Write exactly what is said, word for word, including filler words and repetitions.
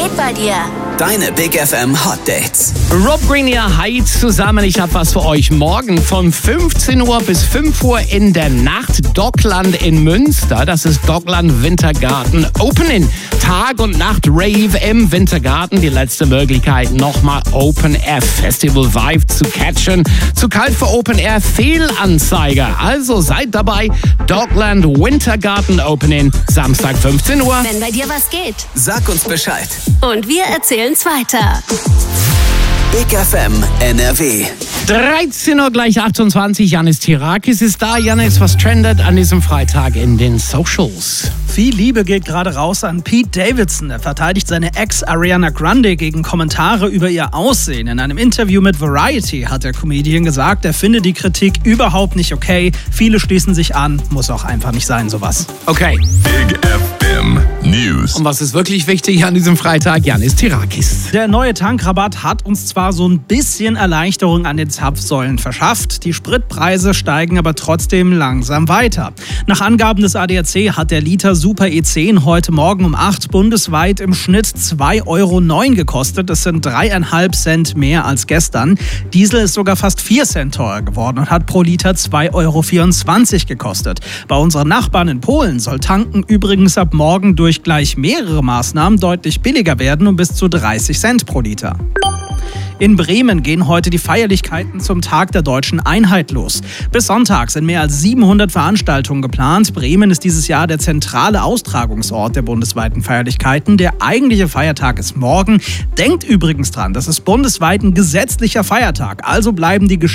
geht bei dir? Deine Big F M Hot Dates. Rob Greener, hi zusammen. Ich habe was für euch. Morgen von fünfzehn Uhr bis fünf Uhr in der Nacht. Dockland in Münster. Das ist Dockland Wintergarten Opening. Tag und Nacht Rave im Wintergarten. Die letzte Möglichkeit, nochmal Open Air Festival Vibe zu catchen. Zu kalt für Open Air Fehlanzeiger. Also seid dabei. Dockland Wintergarten Opening. Samstag fünfzehn Uhr. Wenn bei dir was geht. Sag uns Bescheid. Und wir erzählen's weiter. Big F M N R W. dreizehn Uhr gleich achtundzwanzig. Janis Tirakis ist da. Janis, was trendet an diesem Freitag in den Socials? Viel Liebe geht gerade raus an Pete Davidson. Er verteidigt seine Ex Ariana Grande gegen Kommentare über ihr Aussehen. In einem Interview mit Variety hat der Comedian gesagt, er finde die Kritik überhaupt nicht okay. Viele schließen sich an. Muss auch einfach nicht sein, sowas. Okay. Big F M News. Und was ist wirklich wichtig an diesem Freitag? Janis Tirakis. Der neue Tankrabatt hat uns zwar so ein bisschen Erleichterung an den Zapfsäulen verschafft. Die Spritpreise steigen aber trotzdem langsam weiter. Nach Angaben des A D A C hat der Liter Super E zehn heute Morgen um acht bundesweit im Schnitt zwei Euro neun gekostet. Das sind dreieinhalb Cent mehr als gestern. Diesel ist sogar fast vier Cent teurer geworden und hat pro Liter zwei Euro vierundzwanzig gekostet. Bei unseren Nachbarn in Polen soll Tanken übrigens ab morgen durch gleich mehrere Maßnahmen deutlich billiger werden, um bis zu dreißig Cent pro Liter. In Bremen gehen heute die Feierlichkeiten zum Tag der Deutschen Einheit los. Bis Sonntag sind mehr als siebenhundert Veranstaltungen geplant. Bremen ist dieses Jahr der zentrale Austragungsort der bundesweiten Feierlichkeiten. Der eigentliche Feiertag ist morgen. Denkt übrigens dran, das ist bundesweit ein gesetzlicher Feiertag. Also bleiben die Gesch-